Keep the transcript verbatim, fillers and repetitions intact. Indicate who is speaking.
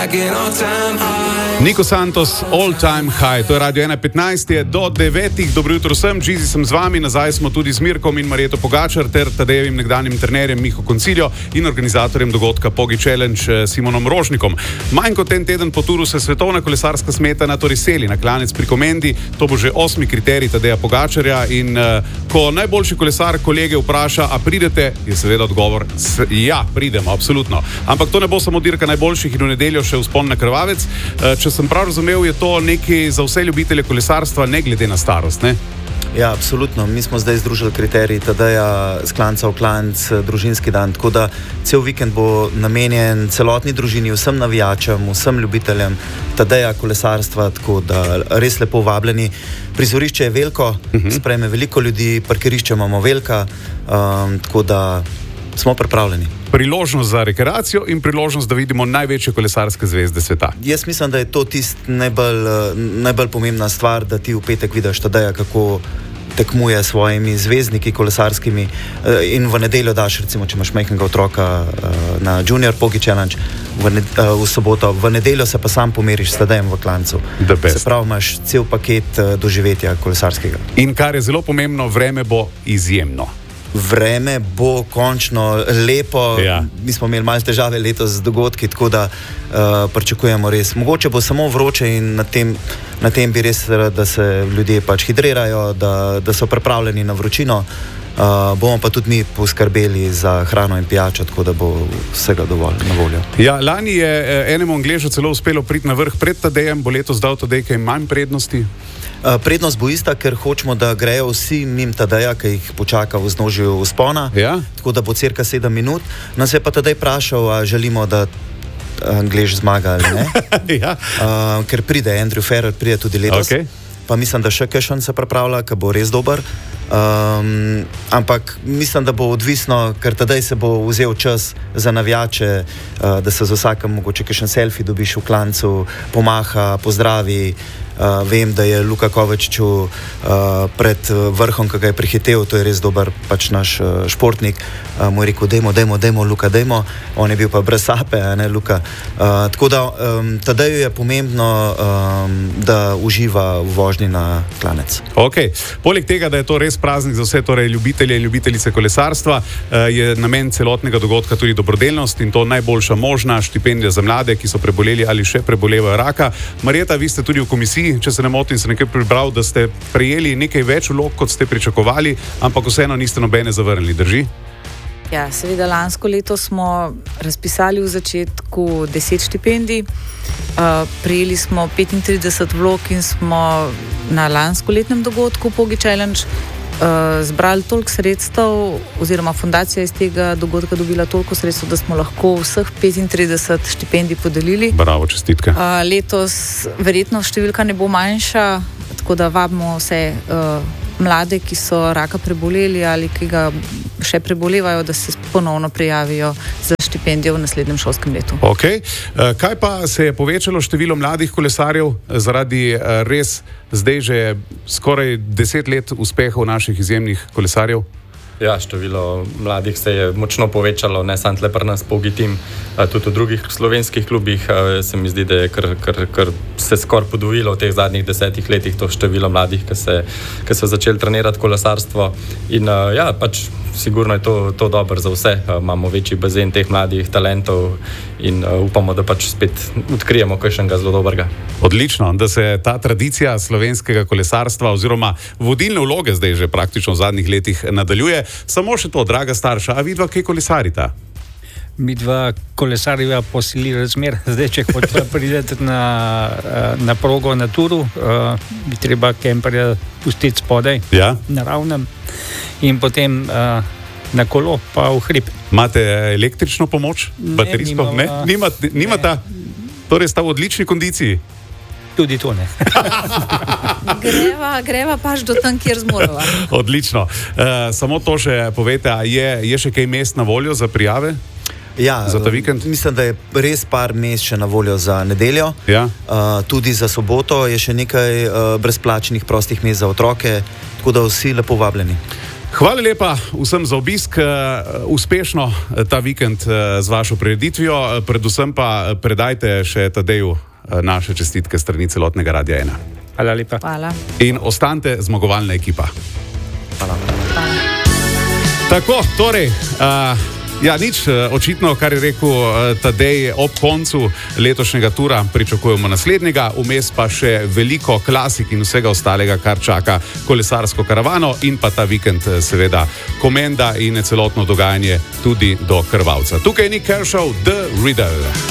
Speaker 1: Niko Santos, All Time High, to je Radio ena petnajst, je do devetih, dobro jutro vsem, Džizi sem z vami, nazaj smo tudi z Mirkom in Marjeto Pogačar ter Tadejevim nekdanjim trenerjem Miho Konciljo in organizatorjem dogodka Pogi Challenge Simonom Rožnikom. Manj kot en teden po turu se svetovna kolesarska smetana torej seli na klanec pri Komendi, to bo že osmi kriterij Tadeja Pogačarja in uh, ko najboljši kolesar kolege vpraša, a pridete, je seveda odgovor, s, ja, pridemo, absolutno. Ampak to ne bo samo dirka najboljših in v nedeljo še vzpon na Krvavec. Uh, če sem prav razumel, je to nekaj za vse ljubitelje kolesarstva, ne glede na starost, ne?
Speaker 2: Ja, absolutno. Mi smo zdaj združili kriterij Tadeja s klanca v klanc, družinski dan, tako da cel vikend bo namenjen celotni družini, vsem navijačem, vsem ljubiteljem Tadeja kolesarstva, tako da res lepo vabljeni. Prizorišče je veliko, uh-huh. sprejme veliko ljudi, parkirišče imamo velika, um, tako da smo pripravljeni.
Speaker 1: Priložnost za rekreacijo in priložnost, da vidimo največje kolesarske zvezde sveta.
Speaker 2: Jaz mislim, da je to tist najbolj, najbolj pomembna stvar, da ti v petek vidiš Tadeja, kako tekmuje s svojimi zvezdniki kolesarskimi in v nedeljo daš, recimo, če imaš majhnega otroka na Junior Pogi Challenge v, ne, v soboto, v nedeljo se pa sam pomeriš s Tadejem v klancu. Se pravi, imaš cel paket doživetja kolesarskega.
Speaker 1: In kar je zelo pomembno, vreme bo izjemno.
Speaker 2: Vreme bo končno lepo, ja. Mi smo imeli malo težave letos z dogodki, tako da uh, pričakujemo res. Mogoče bo samo vroče in na tem, na tem bi res, da se ljudje pač hidrirajo, da, da so pripravljeni na vročino. Uh, bomo pa tudi mi poskrbeli za hrano in pijačo, tako da bo vsega dovolj na voljo.
Speaker 1: Ja, lani je enemu Angležu celo uspelo priti na vrh pred Tadejem, bo letos dal Tadej kaj manj prednosti?
Speaker 2: Uh, prednost bo ista, ker hočemo, da grejo vsi mim Tadeja, ki jih počaka v vznožju vzpona, ja? Tako da bo cirka sedem minut. Nas je pa Tadej vprašal, a želimo, da Anglež zmaga ali ne. Ja. uh, ker pride Andrew Ferrer, pride tudi letos. Okay. Pa mislim, da še kakšen se pripravlja, ki bo res dober. Um, ampak mislim, da bo odvisno, ker Tadej se bo vzel čas za navijače, uh, da se z vsakem mogoče kakšen selfie dobiš v klancu, pomaha, pozdravi. Uh, vem, da je Luka Kovačiču uh, pred vrhom, ki ga je prehitev, to je res dober pač naš uh, športnik, uh, mu je rekel, dejmo, dejmo, dejmo, Luka, dejmo, on je bil pa brez sape, a ne Luka. Uh, tako da um, Tadeju je pomembno, um, da uživa v vožnji na klanec.
Speaker 1: Ok, poleg tega, da je to res praznik za vse torej ljubitelje in ljubiteljice kolesarstva, uh, je namen celotnega dogodka tudi dobrodelnost in to najboljša možna štipendija za mlade, ki so preboleli ali še prebolevajo raka. Marjeta, vi ste tudi v komisiji, če se ne motim, sem nekaj prebral, da ste prejeli nekaj več vlog, kot ste pričakovali, ampak vseeno niste nobene zavrnili, drži?
Speaker 3: Ja, seveda lansko leto smo razpisali v začetku deset štipendij, uh, prejeli smo petintrideset vlog in smo na lanskoletnem dogodku Pogi Challenge uh, zbrali toliko sredstev, oziroma fundacija iz tega dogodka dobila toliko sredstev, da smo lahko vseh petintrideset štipendij podelili.
Speaker 1: Bravo, čestitke.
Speaker 3: Uh, letos verjetno številka ne bo manjša, tako da vabimo vse uh, mlade, ki so raka preboleli ali ki ga še prebolevajo, da se ponovno prijavijo za štipendijo v naslednjem šolskem letu.
Speaker 1: Ok. Kaj pa se je povečalo število mladih kolesarjev zaradi res zdaj že skoraj deset let uspehov naših izjemnih kolesarjev?
Speaker 4: Ja, število mladih se je močno povečalo, ne samo tle pri nas Pogi Team, tudi v drugih slovenskih klubih. Se mi zdi, da je kar, kar, kar se skoraj podvojilo v teh zadnjih desetih letih to število mladih, ki se, ki so začeli trenirati kolesarstvo. In ja, pač sigurno je to, to dobro za vse. Imamo večji bazen teh mladih talentov in upamo, da pač spet odkrijemo kakšnega zelo dobrega.
Speaker 1: Odlično, da se ta tradicija slovenskega kolesarstva oziroma vodilne vloge zdaj že praktično v zadnjih letih nadaljuje. Samo še to, draga starša, a vidva kaj kolesarita?
Speaker 5: Mi dva kolesarja posili razmer. Zdaj, če hočete priti na, na progo, na turu, bi treba kemperja pustiti spodaj, ja. Na ravnem, in potem na kolo, pa v hrib.
Speaker 1: Imate električno pomoč?
Speaker 5: Ne,
Speaker 1: baterijsko?
Speaker 5: nimamo,
Speaker 1: Ne? Nimata, nimata? Torej sta v odlični kondiciji?
Speaker 5: Tudi to ne.
Speaker 3: greva, greva pač do tam, kjer zmorava.
Speaker 1: Odlično. Uh, samo to še povete, a je, je še kaj mest na voljo za prijave?
Speaker 2: Ja,
Speaker 1: za ta vikend?
Speaker 2: Mislim, da je res par mest še na voljo za nedeljo.
Speaker 1: Ja.
Speaker 2: Uh, tudi za soboto je še nekaj uh, brezplačnih prostih mest za otroke, tako da vsi lepo vabljeni.
Speaker 1: Hvala lepa vsem za obisk, uspešno ta vikend z vašo prireditvijo, predvsem pa predajte še Tadeju naše čestitke strani celotnega Radia ena.
Speaker 5: Hvala lepa.
Speaker 3: Hvala.
Speaker 1: In ostanite zmagovalna ekipa.
Speaker 2: Hvala.
Speaker 3: Hvala.
Speaker 1: Tako, torej, uh, ja, nič očitno, kar je rekel Tadej ob koncu letošnjega tura, pričakujemo naslednjega, vmes pa še veliko klasik in vsega ostalega, kar čaka kolesarsko karavano in pa ta vikend seveda Komenda in celotno dogajanje tudi do Krvavca. Tukaj je Nick Kershaw, The Riddle.